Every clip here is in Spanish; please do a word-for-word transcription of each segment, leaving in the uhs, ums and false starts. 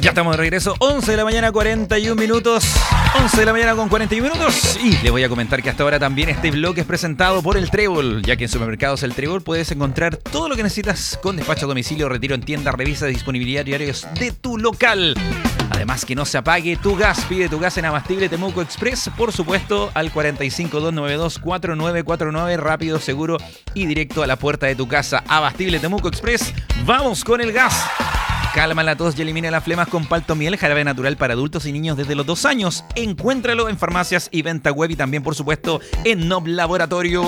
Ya estamos de regreso, once de la mañana, cuarenta y un minutos. once de la mañana con cuarenta y un minutos. Y les voy a comentar que hasta ahora también este bloque es presentado por El Trébol, ya que en Supermercados El Trébol puedes encontrar todo lo que necesitas con despacho a domicilio, retiro en tienda, revisa de disponibilidad diarios de tu local. Además, que no se apague tu gas. Pide tu gas en Abastible Temuco Express, por supuesto, al cuatro cinco dos nueve dos cuatro nueve cuatro nueve. Rápido, seguro y directo a la puerta de tu casa. Abastible Temuco Express. ¡Vamos con el gas! Calma la tos y elimina las flemas con Paltomiel, jarabe natural para adultos y niños desde los dos años. Encuéntralo en farmacias y venta web y también, por supuesto, en Nob Laboratorios.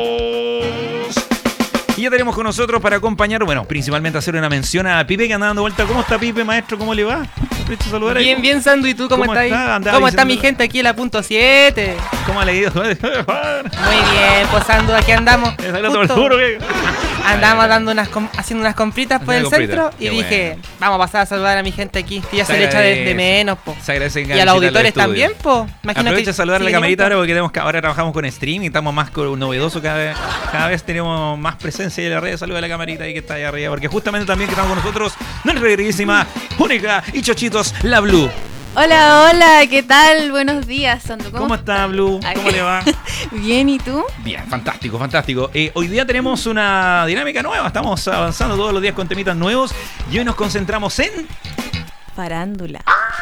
Y ya tenemos con nosotros para acompañar, bueno, principalmente hacer una mención a Pipe que anda dando vuelta. ¿Cómo está Pipe, maestro? ¿Cómo le va? Saludar bien, ahí. bien, Sandu. ¿Y tú cómo, ¿Cómo estás? Está? ¿Cómo está mi gente aquí en la punto siete? ¿Cómo ha leído? Muy bien, pues Sandu, aquí andamos. Justo, andamos dando unas haciendo unas compritas por el comprita. centro y Qué dije, bueno. vamos a pasar a saludar a mi gente aquí, que ya se, Se le echa de, agradece. de menos, po. Se agradece Y a los auditores también, po. Imagino Aprovecha que a saludar a la sí, camarita tenemos, ahora porque tenemos que, ahora trabajamos con stream y estamos más con novedoso cada vez. Cada vez tenemos más presencia en la red. Saluda a la camarita ahí que está ahí arriba, porque justamente también que estamos con nosotros nuestra queridísima, única y chochitos, la Blue. Hola, hola, ¿qué tal? Buenos días, Sandu. ¿Cómo, ¿Cómo está, Blue? ¿Cómo le va? Bien, ¿y tú? Bien, fantástico, fantástico. Eh, hoy día tenemos una dinámica nueva. Estamos avanzando todos los días con temitas nuevos y hoy nos concentramos en... Farándula.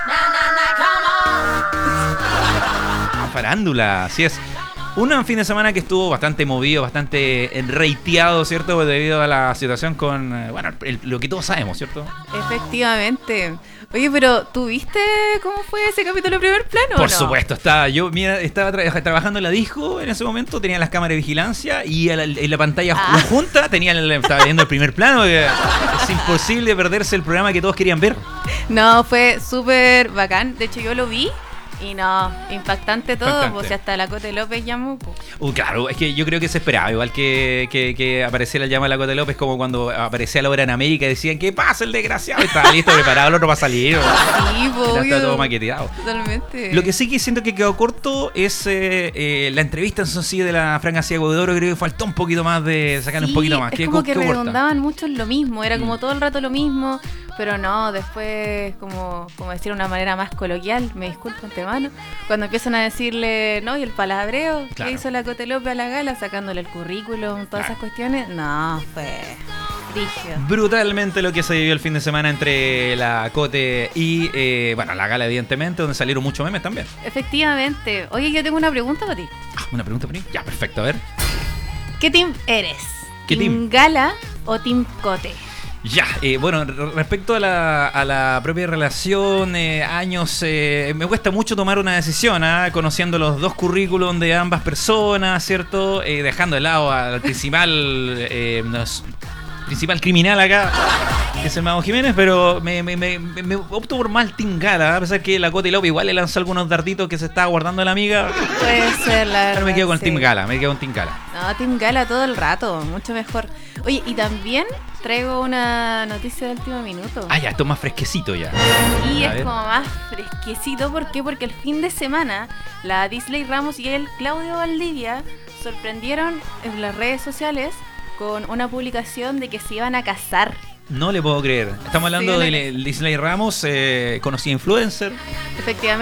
Farándula, así es. Un fin de semana que estuvo bastante movido, bastante reiteado, ¿cierto? Debido a la situación con, bueno, el, lo que todos sabemos, ¿cierto? Efectivamente. Oye, pero ¿tú viste cómo fue ese capítulo de Primer Plano? Por ¿o no? supuesto, estaba, yo mira, estaba tra- trabajando en la disco en ese momento, tenía las cámaras de vigilancia y en la, en la pantalla Ah. conjunta tenía el, estaba viendo el primer plano. Que es imposible perderse el programa que todos querían ver. No, fue súper bacán. De hecho, yo lo vi. Y no, impactante todo, Impactante. pues si hasta la Cote López llamó. Pues. Uh, claro, es que yo creo que se esperaba, igual que, que, que apareciera el llama de la Cote López, como cuando aparecía la hora en América y decían, ¿qué pasa el desgraciado? Y estaba listo, preparado el otro para salir. Sí, pues, Ya obvio. está todo maqueteado. Totalmente. Lo que sí que siento que quedó corto es eh, eh, la entrevista, eso sí, de la Fran García Huidobro. Creo que faltó un poquito más de sacar Sí, un poquito más. es Qué como co- que qué corta. redondaban mucho en lo mismo, era como Mm. todo el rato lo mismo, pero no, después, como, como decir de una manera más coloquial, me disculpo antemano, cuando empiezan a decirle, no, y el palabreo Claro. que hizo la Cote López a la gala, sacándole el currículum, todas Claro. esas cuestiones, no, fue rígido. Brutalmente lo que se vivió el fin de semana entre la Cote y, eh, bueno, la gala, evidentemente, donde salieron muchos memes también. Efectivamente. Oye, yo tengo una pregunta para ti. Ah, una pregunta para mí. Ya, perfecto, a ver. ¿Qué team eres? ¿Qué team? ¿Gala o team Cote? Ya, eh, bueno, re- respecto a la, a la propia relación, eh, años, eh, me cuesta mucho tomar una decisión, ¿ah? Conociendo los dos currículums de ambas personas, ¿cierto? Eh, dejando de lado al principal, eh, nos- principal criminal acá, que es el Mago Jiménez, pero me, me, me, me opto por mal Team Gala, a pesar que la Cote López igual le lanzó algunos darditos que se estaba guardando la amiga. Puede ser, la verdad. Pero me quedo con el sí. Team Gala, me quedo con Team Gala. No, Team Gala todo el rato, mucho mejor. Oye, y también traigo una noticia de último minuto. Ah, ya, esto es más fresquecito ya. Y A es ver. como más fresquecito, ¿por qué? Porque el fin de semana la Disley Ramos y el Claudio Valdivia sorprendieron en las redes sociales con una publicación de que se iban a casar. No le puedo creer. Estamos hablando Sí, de Disney Ramos, eh, conocida influencer. Efectivamente.